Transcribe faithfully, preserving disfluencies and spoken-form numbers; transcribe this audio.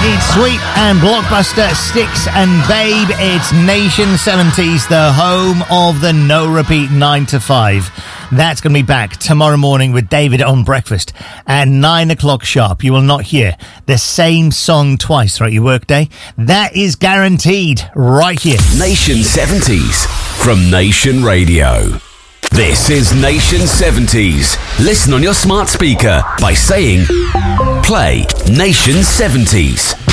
It's Sweet and Blockbuster, Sticks and Babe. It's Nation seventies, the home of the no repeat nine to five. That's going to be back tomorrow morning with David on Breakfast at nine o'clock sharp. You will not hear the same song twice throughout your workday. That is guaranteed right here. Nation seventies from Nation Radio. This is Nation seventies. Listen on your smart speaker by saying, play Nation seventies.